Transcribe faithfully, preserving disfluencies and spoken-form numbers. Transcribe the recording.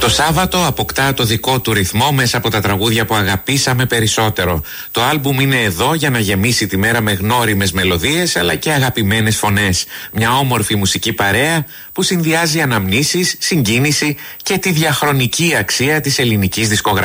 Το Σάββατο αποκτά το δικό του ρυθμό μέσα από τα τραγούδια που αγαπήσαμε περισσότερο. Το άλμπουμ είναι εδώ για να γεμίσει τη μέρα με γνώριμες μελωδίες αλλά και αγαπημένες φωνές. Μια όμορφη μουσική παρέα που συνδυάζει αναμνήσεις, συγκίνηση και τη διαχρονική αξία της ελληνικής δισκογραφίας.